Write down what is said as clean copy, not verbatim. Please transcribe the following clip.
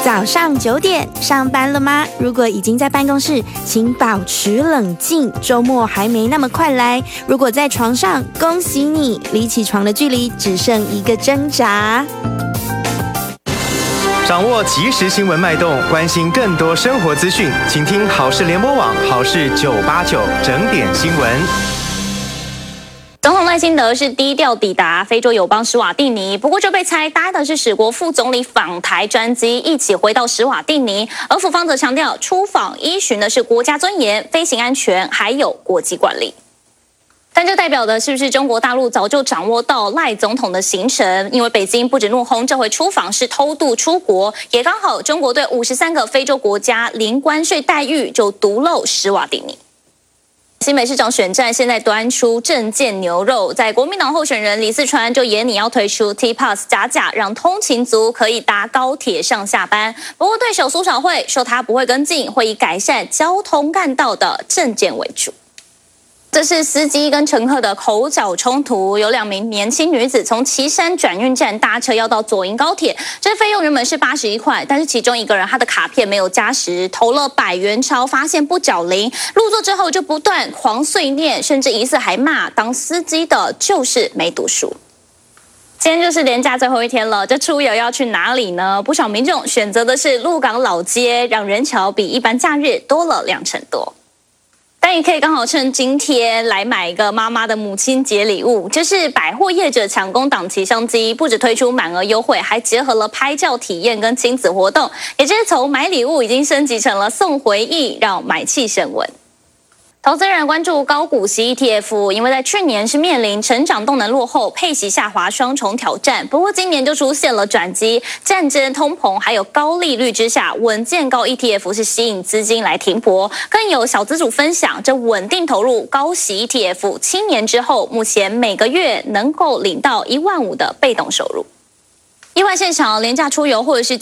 早上9点上班了吗？如果已经在办公室，请保持冷静，周末还没那么快来。如果在床上，恭喜你，离起床的距离只剩一个挣扎。 掌握即时新闻脉动，关心更多生活资讯，请听好事联播网好事989整点新闻。 总统赖清德是低调抵达非洲友邦史瓦蒂尼，不过就被猜搭的是史国副总理访台专机，一起回到史瓦蒂尼。而府方则强调，出访依循的是国家尊严、飞行安全，还有国际惯例。但这代表的是不是中国大陆早就掌握到赖总统的行程？因为北京不止怒轰这回出访是偷渡出国，也刚好中国对53个非洲国家零关税待遇就独漏史瓦蒂尼。新北市长选战现在端出政见牛肉，在国民党候选人李四川就演你要推出 T-Pass 加价，让通勤族可以搭高铁上下班。不过对手苏巧慧说他不会跟进，会以改善交通干道的政见为主。这是司机跟乘客的口角冲突，有2名年轻女子从旗山转运站搭车要到左营高铁，这费用原本是81块，但是其中一个人他的卡片没有加时，投了100元钞，发现不缴零，入座之后就不断狂碎念，甚至疑似还骂当司机的就是没读书。今天就是连假最后一天了，这出游要去哪里呢？不少民众选择的是鹿港老街，让人潮比一般假日多了2成多。但也可以刚好趁今天来买一个妈妈的母亲节礼物，就是百货业者抢攻档期商机，不止推出满额优惠，还结合了拍照体验跟亲子活动，也就是从买礼物已经升级成了送回忆，让买气升温。投资人关注高股息 ETF， 因为在去年是面临成长动能落后、配息下滑双重挑战，不过今年就出现了转机，战争、通膨还有高利率之下，稳健高 ETF 是吸引资金来停泊。更有小资主分享，这稳定投入高息 ETF 7年之后，目前每个月能够领到15000的被动收入。意外现场廉价出游或者是